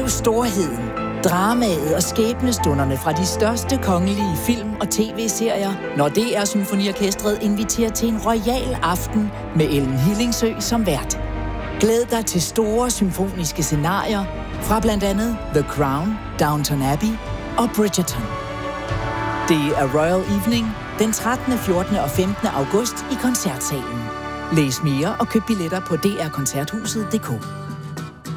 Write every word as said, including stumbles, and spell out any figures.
Oplev storheden, dramaet og skæbnestunderne fra de største kongelige film- og tv-serier, når D R Symfoniorkestret inviterer til en royal aften med Ellen Hillingsø som vært. Glæd dig til store symfoniske scenarier fra blandt andet The Crown, Downton Abbey og Bridgerton. Det er Royal Evening den trettende, fjortende og femtende august i Koncertsalen. Læs mere og køb billetter på d r koncerthuset punktum d k.